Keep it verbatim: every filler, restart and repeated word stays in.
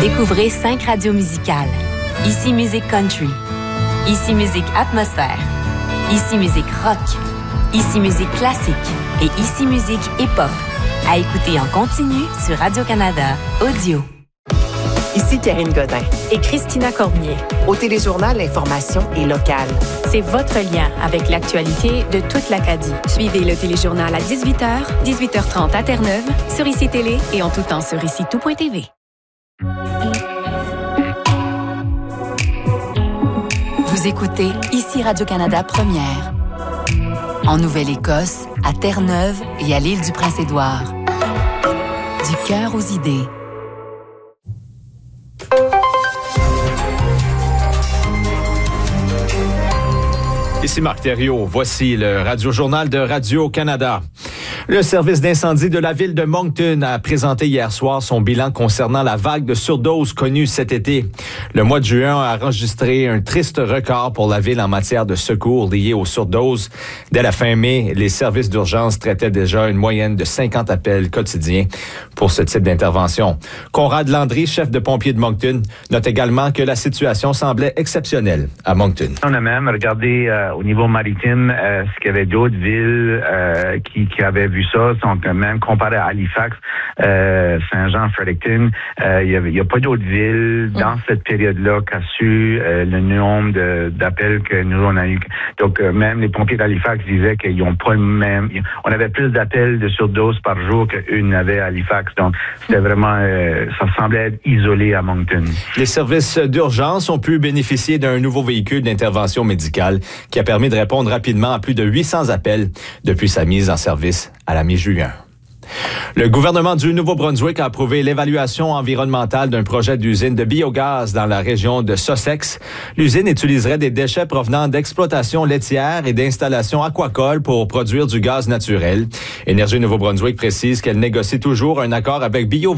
Découvrez cinq radios musicales. Ici Musique Country. Ici Musique Atmosphère. Ici Musique Rock. Ici Musique Classique. Et Ici Musique Hip-Hop. À écouter en continu sur Radio-Canada Audio. Ici Karine Godin. Et Christina Cormier. Au Téléjournal, l'information est locale. C'est votre lien avec l'actualité de toute l'Acadie. Suivez le Téléjournal à dix-huit heures, dix-huit heures trente à Terre-Neuve, sur Ici Télé et en tout temps sur ici tout point t v. Vous écoutez Ici Radio-Canada Première. En Nouvelle-Écosse, à Terre-Neuve et à l'île du Prince-Édouard. Du cœur aux idées. Ici Marc Thériault, voici le Radio-Journal de Radio-Canada. Le service d'incendie de la ville de Moncton a présenté hier soir son bilan concernant la vague de surdose connue cet été. Le mois de juin a enregistré un triste record pour la ville en matière de secours liés aux surdoses. Dès la fin mai, les services d'urgence traitaient déjà une moyenne de cinquante appels quotidiens pour ce type d'intervention. Conrad Landry, chef de pompiers de Moncton, note également que la situation semblait exceptionnelle à Moncton. On a même regardé euh, au niveau maritime euh, ce qu'il y avait d'autres villes euh, qui, qui avaient vu ça. Donc, même comparé à Halifax, euh, Saint-Jean, Fredericton, euh, il n'y a, a pas d'autres villes dans cette période-là qui a su euh, le nombre de, d'appels que nous, on a eu. Donc, euh, même les pompiers d'Halifax disaient qu'ils n'ont pas le même... On avait plus d'appels de surdose par jour qu'eux n'avaient à Halifax. Donc, c'était vraiment... Euh, ça semblait être isolé à Moncton. Les services d'urgence ont pu bénéficier d'un nouveau véhicule d'intervention médicale qui a permis de répondre rapidement à plus de huit cents appels depuis sa mise en service à la mi-juin. Le gouvernement du Nouveau-Brunswick a approuvé l'évaluation environnementale d'un projet d'usine de biogaz dans la région de Sussex. L'usine utiliserait des déchets provenant d'exploitations laitières et d'installations aquacoles pour produire du gaz naturel. Énergie Nouveau-Brunswick précise qu'elle négocie toujours un accord avec Bio